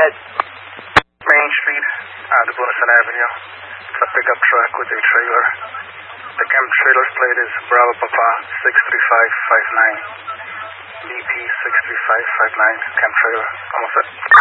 ahead. Main Street, Debonason Avenue. It's a pickup truck with a trailer. The chem trailer's plate is Bravo Papa 63559. BP 63559, chem trailer. Almost set.